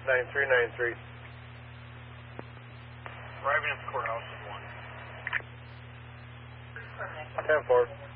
9393. Arriving at the courthouse is 1. 10-4.